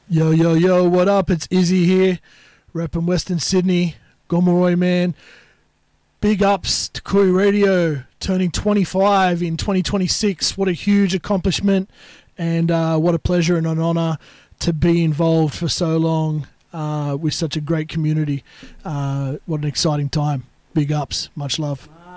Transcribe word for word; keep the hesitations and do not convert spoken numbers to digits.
Yo, yo, yo, what up? It's Izzy here, repping Western Sydney, Gomeroi man. Big ups to Koori Radio, turning twenty-five in twenty twenty-six. What a huge accomplishment, and uh, what a pleasure and an honour to be involved for so long uh, with such a great community. Uh, what an exciting time. Big ups. Much love.